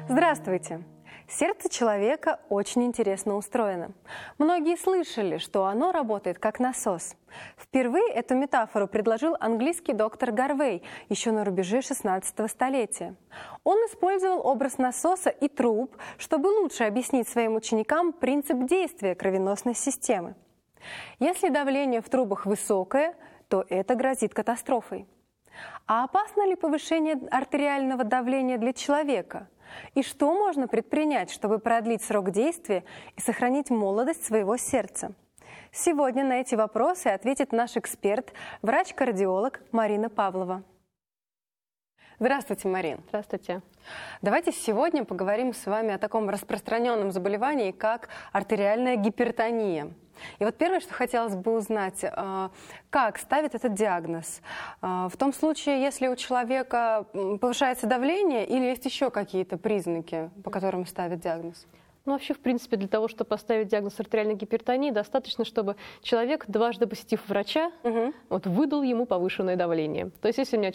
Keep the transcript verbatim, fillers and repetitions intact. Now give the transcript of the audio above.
Здравствуйте! Сердце человека очень интересно устроено. Многие слышали, что оно работает как насос. Впервые эту метафору предложил английский доктор Гарвей еще на рубеже шестнадцатого столетия. Он использовал образ насоса и труб, чтобы лучше объяснить своим ученикам принцип действия кровеносной системы. Если давление в трубах высокое, то это грозит катастрофой. А опасно ли повышение артериального давления для человека? И что можно предпринять, чтобы продлить срок действия и сохранить молодость своего сердца? Сегодня на эти вопросы ответит наш эксперт, врач-кардиолог Марина Павлова. Здравствуйте, Марин. Здравствуйте. Давайте сегодня поговорим с вами о таком распространенном заболевании, как артериальная гипертония. И вот первое, что хотелось бы узнать, как ставят этот диагноз? В том случае, если у человека повышается давление или есть еще какие-то признаки, по которым ставят диагноз? Ну, вообще, в принципе, для того, чтобы поставить диагноз артериальной гипертонии, достаточно, чтобы человек, дважды посетив врача, угу. вот, выдал ему повышенное давление. То есть, если у меня